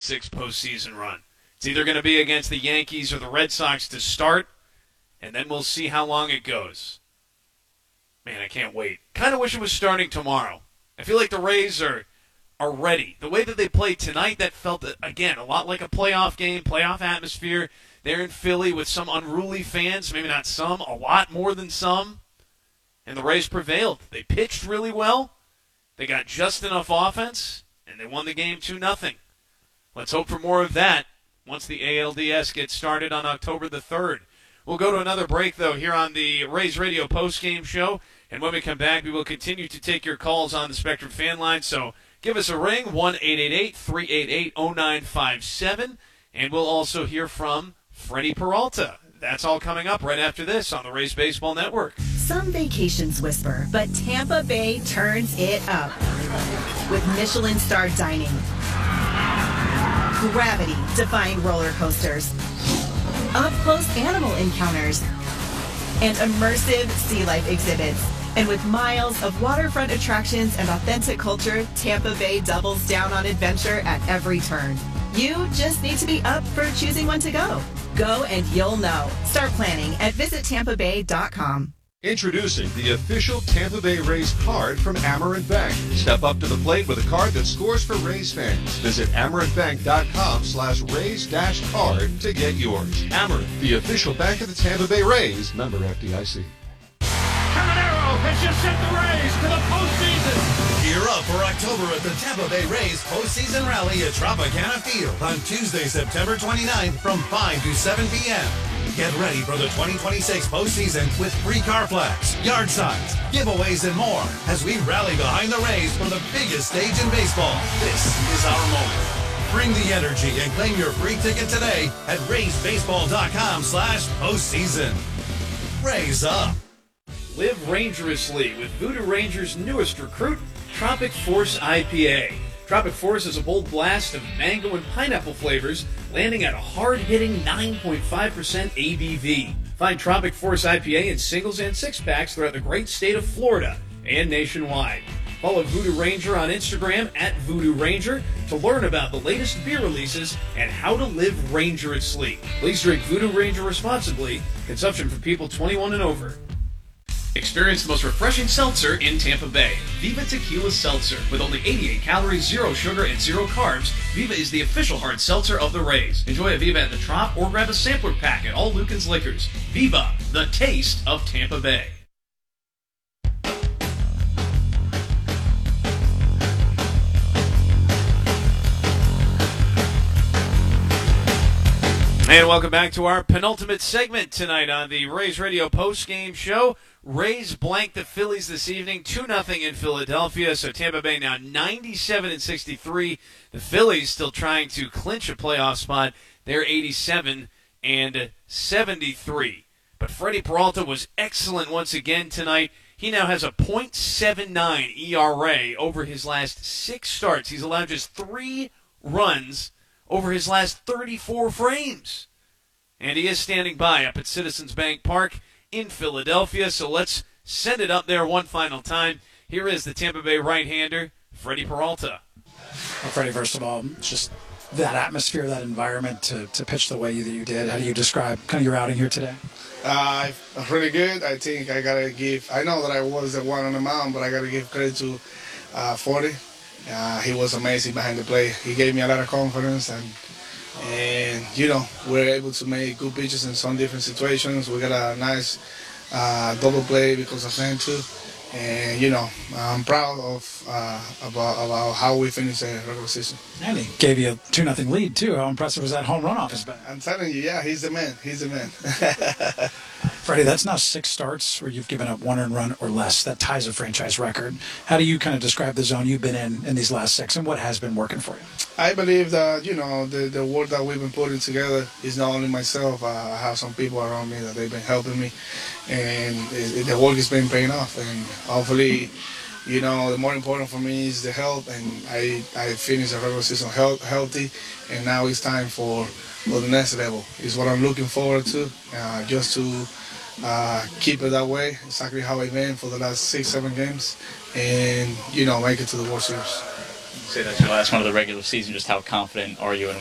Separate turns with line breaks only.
6 postseason run. It's either going to be against the Yankees or the Red Sox to start, and then we'll see how long it goes. Man, I can't wait. Kind of wish it was starting tomorrow. I feel like the Rays are ready. The way that they played tonight, that felt, again, a lot like a playoff game, playoff atmosphere. They're in Philly with some unruly fans, maybe not some, a lot more than some. And the Rays prevailed. They pitched really well. They got just enough offense, and they won the game 2-0. Let's hope for more of that once the ALDS gets started on October the 3rd. We'll go to another break, though, here on the Rays Radio postgame show. And when we come back, we will continue to take your calls on the Spectrum fan line. So give us a ring, 1-888-388-0957. And we'll also hear from Freddie Peralta. That's all coming up right after this on the Rays Baseball Network.
Some vacations whisper, but Tampa Bay turns it up with Michelin-starred dining, gravity-defying roller coasters, up-close animal encounters, and immersive sea life exhibits. And with miles of waterfront attractions and authentic culture, Tampa Bay doubles down on adventure at every turn. You just need to be up for choosing when to go. Go and you'll know. Start planning at visittampabay.com.
Introducing the official Tampa Bay Rays card from Amerant Bank. Step up to the plate with a card that scores for Rays fans. Visit amerantbank.com/Rays-card to get yours. Amerant, the official bank of the Tampa Bay Rays. Member FDIC.
Caminero has just sent the Rays to the postseason.
Gear up for October at the Tampa Bay Rays postseason rally at Tropicana Field on Tuesday, September 29th from 5 to 7 p.m. Get ready for the 2026 postseason with free car flags, yard signs, giveaways, and more as we rally behind the Rays from the biggest stage in baseball. This is our moment. Bring the energy and claim your free ticket today at RaysBaseball.com/postseason. Rays up.
Live rangerously with Voodoo Ranger's newest recruit, Tropic Force IPA. Tropic Force is a bold blast of mango and pineapple flavors, landing at a hard-hitting 9.5% ABV. Find Tropic Force IPA in singles and six-packs throughout the great state of Florida and nationwide. Follow Voodoo Ranger on Instagram at Voodoo Ranger to learn about the latest beer releases and how to live rangerously. Please drink Voodoo Ranger responsibly. Consumption for people 21 and over. Experience the most refreshing seltzer in Tampa Bay. Viva Tequila Seltzer. With only 88 calories, 0 sugar, and 0 carbs, Viva is the official hard seltzer of the Rays. Enjoy a Viva at the Trop or grab a sampler pack at all Lucan's Liquors. Viva, the taste of Tampa Bay. And welcome back to our penultimate segment tonight on the Rays Radio postgame show. Rays blank the Phillies this evening, 2-0 in Philadelphia. So Tampa Bay now 97-63. The Phillies still trying to clinch a playoff spot. They're 87-73. But Freddie Peralta was excellent once again tonight. He now has a .79 ERA over his last 6 starts. He's allowed just 3 runs over his last 34 frames. And he is standing by up at Citizens Bank Park in Philadelphia. So let's send it up there one final time. Here is the Tampa Bay right-hander, Freddie Peralta.
Well, Freddie, first of all, just that atmosphere, that environment to pitch the way that you did. How do you describe kind of your outing here today?
Really good. I think I know that I was the one on the mound, but I got to give credit to 40. He was amazing behind the plate. He gave me a lot of confidence, and you know, we're able to make good pitches in some different situations. We got a nice double play because of him too, and you know, I'm proud of about how we finished the regular season.
And he gave you a 2-0 lead too. How impressive was that home run off his bat?
I'm telling you, yeah, he's the man. He's the man.
Freddie, that's now 6 starts where you've given up 1 earned run or less. That ties a franchise record. How do you kind of describe the zone you've been in these last 6 and what has been working for you?
I believe that, you know, the work that we've been putting together is not only myself. I have some people around me that they've been helping me, and the work has been paying off. And hopefully, you know, the more important for me is the health, and I finished the regular season healthy, and now it's time for the next level. Is what I'm looking forward to, just to keep it that way, exactly how I've been for the last 6-7 games, and, you know, make it to the World Series.
Say that's your last one of the regular season. Just how confident are you in